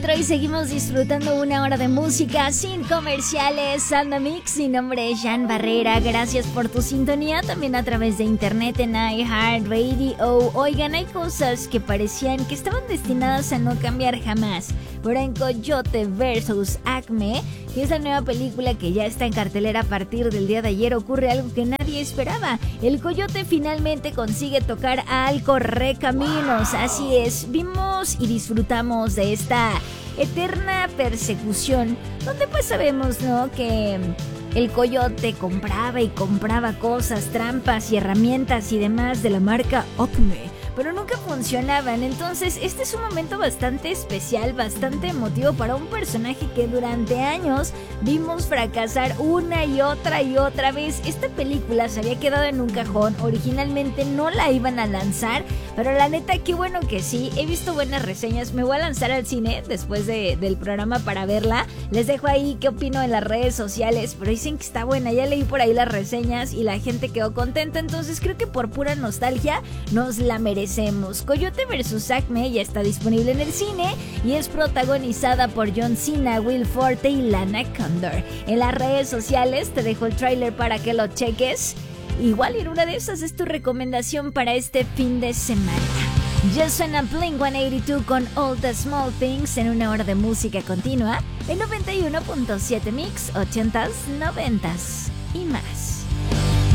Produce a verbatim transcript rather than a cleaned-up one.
Y seguimos disfrutando una hora de música sin comerciales. Sanda Mix, mi nombre es Jan Barrera. Gracias por tu sintonía también a través de internet en iHeartRadio. Oigan, hay cosas que parecían que estaban destinadas a no cambiar jamás. Pero en Coyote versus. Acme, que es la nueva película que ya está en cartelera a partir del día de ayer, ocurre algo que nadie esperaba. El Coyote finalmente consigue tocar al Correcaminos. Así es, vimos y disfrutamos de esta eterna persecución, donde pues sabemos, ¿no?, que el Coyote compraba y compraba cosas, trampas y herramientas y demás de la marca Acme, pero nunca funcionaban. Entonces este es un momento bastante especial, bastante emotivo para un personaje que durante años vimos fracasar una y otra y otra vez. Esta película se había quedado en un cajón, originalmente no la iban a lanzar, pero la neta qué bueno que sí. He visto buenas reseñas, me voy a lanzar al cine después de, del programa para verla. Les dejo ahí qué opino en las redes sociales, pero dicen que está buena, ya leí por ahí las reseñas y la gente quedó contenta, entonces creo que por pura nostalgia nos la merecemos. Coyote versus. Acme ya está disponible en el cine y es protagonizada por John Cena, Will Forte y Lana Condor. En las redes sociales te dejo el tráiler para que lo cheques. Igual en una de esas es tu recomendación para este fin de semana. Ya suena Blink ciento ochenta y dos con All the Small Things en una hora de música continua en noventa y uno punto siete Mix, ochentas, noventas y más.